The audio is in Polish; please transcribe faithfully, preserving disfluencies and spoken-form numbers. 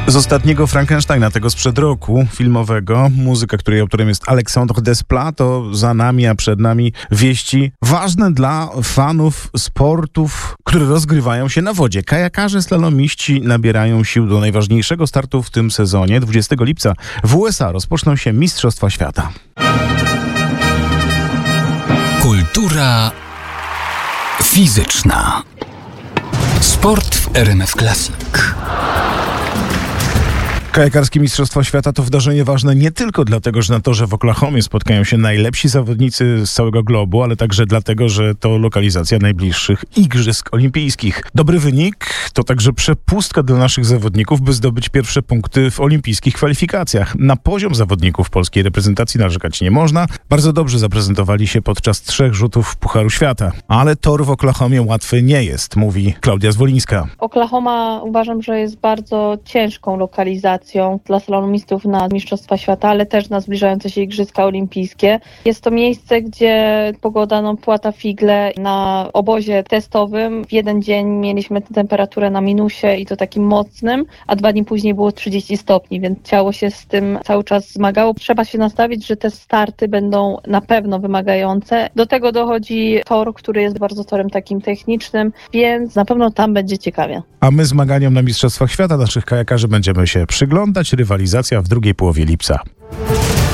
Z ostatniego Frankensteina, tego sprzed roku filmowego, muzyka, której autorem jest Alexandre Desplat, to za nami, a przed nami wieści ważne dla fanów sportów, które rozgrywają się na wodzie. Kajakarze, slalomiści nabierają sił do najważniejszego startu w tym sezonie. dwudziestego lipca w U S A rozpoczną się Mistrzostwa Świata. Kultura fizyczna. Sport w R M F Classic. Kajakarskie Mistrzostwa Świata to wydarzenie ważne nie tylko dlatego, że na torze w Oklahomie spotkają się najlepsi zawodnicy z całego globu, ale także dlatego, że to lokalizacja najbliższych Igrzysk Olimpijskich. Dobry wynik to także przepustka dla naszych zawodników, by zdobyć pierwsze punkty w olimpijskich kwalifikacjach. Na poziom zawodników polskiej reprezentacji narzekać nie można. Bardzo dobrze zaprezentowali się podczas trzech rzutów Pucharu Świata. Ale tor w Oklahomie łatwy nie jest, mówi Klaudia Zwolińska. Oklahoma uważam, że jest bardzo ciężką lokalizacją dla slalomistów na Mistrzostwa Świata, ale też na zbliżające się Igrzyska Olimpijskie. Jest to miejsce, gdzie pogoda no, płata figle. Na obozie testowym w jeden dzień mieliśmy temperaturę na minusie i to takim mocnym, a dwa dni później było trzydzieści stopni, więc ciało się z tym cały czas zmagało. Trzeba się nastawić, że te starty będą na pewno wymagające. Do tego dochodzi tor, który jest bardzo torem takim technicznym, więc na pewno tam będzie ciekawie. A my zmaganiom na Mistrzostwach Świata naszych kajakarzy będziemy się przyglądać. Rywalizacja w drugiej połowie lipca.